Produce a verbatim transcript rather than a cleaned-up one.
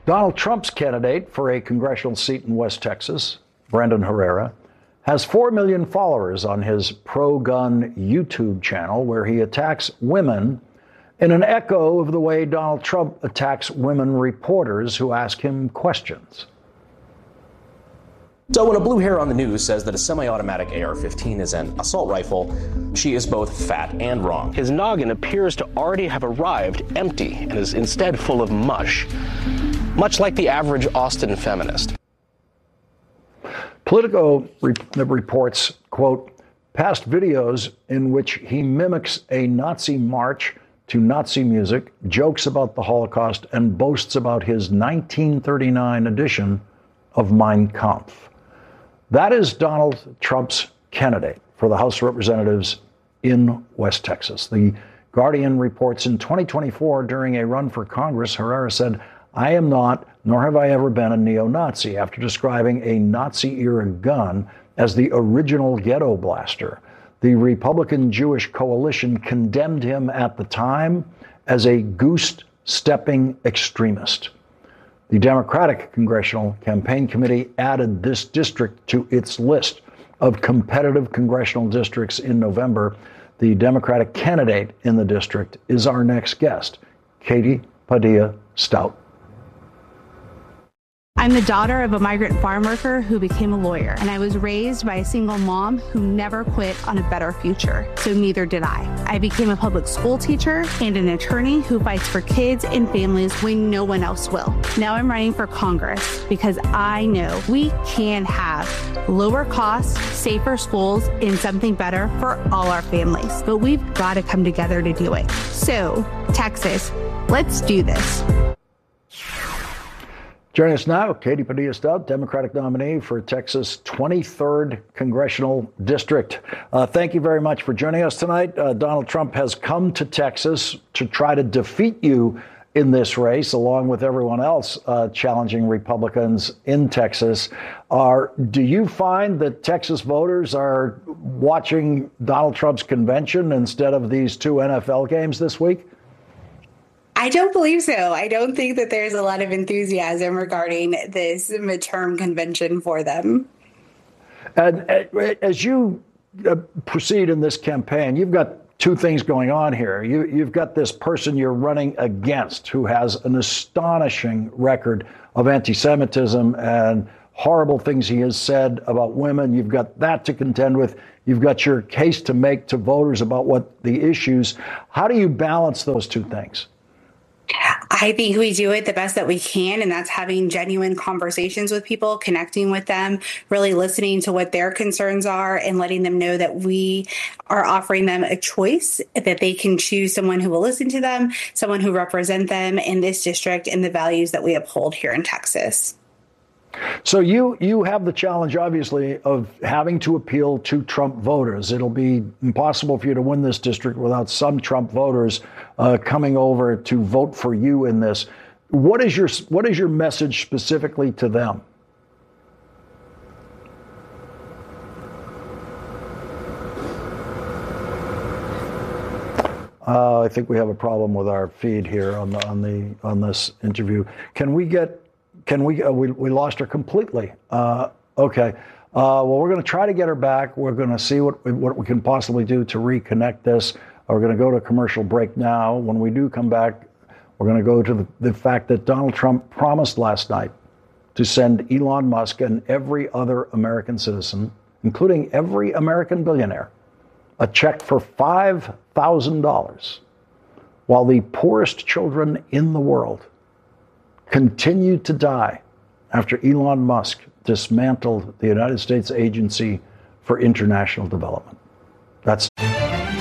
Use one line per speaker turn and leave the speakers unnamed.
Donald Trump's candidate for a congressional seat in West Texas, Brendan Herrera, has four million followers on his pro-gun YouTube channel, where he attacks women in an echo of the way Donald Trump attacks women reporters who ask him questions.
So when a blue hair on the news says that a semi-automatic A R fifteen is an assault rifle, she is both fat and wrong.
His noggin appears to already have arrived empty and is instead full of mush, much like the average Austin feminist.
Politico re- reports, quote, past videos in which he mimics a Nazi march to Nazi music, jokes about the Holocaust, and boasts about his nineteen thirty-nine edition of Mein Kampf. That is Donald Trump's candidate for the House of Representatives in West Texas. The Guardian reports in twenty twenty-four, during a run for Congress, Herrera said, I am not, nor have I ever been, a neo-Nazi, after describing a Nazi-era gun as the original ghetto blaster. The Republican Jewish coalition condemned him at the time as a goose-stepping extremist. The Democratic Congressional Campaign Committee added this district to its list of competitive congressional districts in November. The Democratic candidate in the district is our next guest, Katie Padilla Stout.
I'm the daughter of a migrant farm worker who became a lawyer, and I was raised by a single mom who never quit on a better future, so neither did I. I became a public school teacher and an attorney who fights for kids and families when no one else will. Now I'm running for Congress because I know we can have lower costs, safer schools, and something better for all our families, but we've got to come together to do it. So, Texas, let's do this.
Joining us now, Katie Padilla Stout, Democratic nominee for Texas' twenty-third Congressional District. Uh, thank you very much for joining us tonight. Uh, Donald Trump has come to Texas to try to defeat you in this race, along with everyone else uh, challenging Republicans in Texas. Are, do you find that Texas voters are watching Donald Trump's convention instead of these two N F L games this week?
I don't believe so. I don't think that there's a lot of enthusiasm regarding this midterm convention for them.
And as you proceed in this campaign, you've got two things going on here. You, you've got this person you're running against who has an astonishing record of anti-Semitism and horrible things he has said about women. You've got that to contend with. You've got your case to make to voters about what the issues. How do you balance those two things?
I think we do it the best that we can, and that's having genuine conversations with people, connecting with them, really listening to what their concerns are, and letting them know that we are offering them a choice, that they can choose someone who will listen to them, someone who represents them in this district and the values that we uphold here in Texas.
So you you have the challenge, obviously, of having to appeal to Trump voters. It'll be impossible for you to win this district without some Trump voters uh, coming over to vote for you in this. What is your what is your message specifically to them? Uh, I think we have a problem with our feed here on the on the on this interview. Can we get? Can we, uh, we, we lost her completely. Uh, okay. Uh, well, we're going to try to get her back. We're going to see what, what we can possibly do to reconnect this. We're going to go to a commercial break now. When we do come back, we're going to go to the, the fact that Donald Trump promised last night to send Elon Musk and every other American citizen, including every American billionaire, a check for five thousand dollars, while the poorest children in the world continued to die after Elon Musk dismantled the United States Agency for International Development. That's